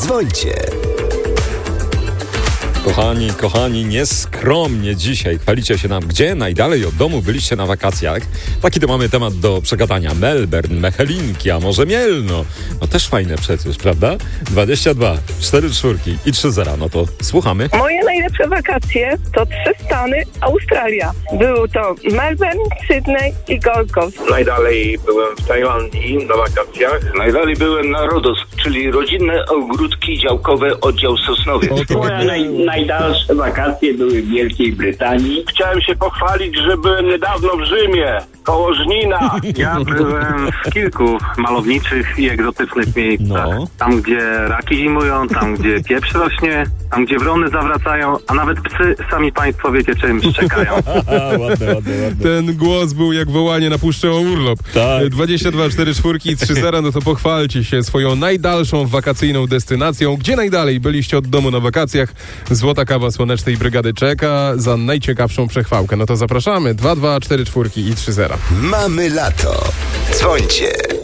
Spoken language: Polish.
Dzwońcie. Kochani, nieskromnie dzisiaj chwalicie się nam, gdzie najdalej od domu byliście na wakacjach. Taki to mamy temat do przegadania. Melbourne, Mechelinki, a może Mielno. No też fajne przecież, prawda? 22, 4 czwórki i 3 zera. No to słuchamy. Moje najlepsze wakacje to 3 Stany, Australia. Był to Melbourne, Sydney i Gold Coast. Najdalej byłem w Tajlandii na wakacjach. Najdalej byłem na Rodos, czyli rodzinne ogródki działkowe, oddział Sosnowiec. Najdalsze wakacje były w Wielkiej Brytanii. Chciałem się pochwalić, że byłem niedawno w Rzymie, koło Żnina. Ja byłem w kilku malowniczych i egzotycznych miejscach. No. Tam, gdzie raki zimują, tam, gdzie pieprz rośnie, tam, gdzie wrony zawracają, a nawet psy, sami państwo wiecie, czym szczekają. Ładne. Ten głos był jak wołanie na puszczę o urlop. Tak. 22, 4 czwórki i 3 zera, no to pochwalcie się swoją najdalszą wakacyjną destynacją. Gdzie najdalej byliście od domu na wakacjach? Złota kawa Słonecznej Brygady czeka za najciekawszą przechwałkę. No to zapraszamy. 2, 4 czwórki i 3 zera. Mamy lato. Dzwońcie.